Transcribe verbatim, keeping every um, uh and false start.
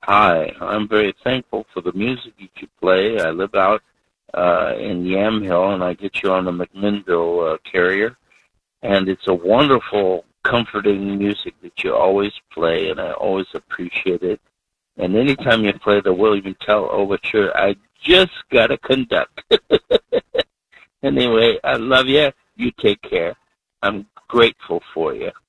Hi, I'm very thankful for the music that you play. I live out uh, in Yamhill, and I get you on the McMinnville uh, carrier, and it's a wonderful, comforting music that you always play, and I always appreciate it. And anytime you play the William Tell Overture, I just got to conduct. Anyway, I love you. You take care. I'm grateful for you.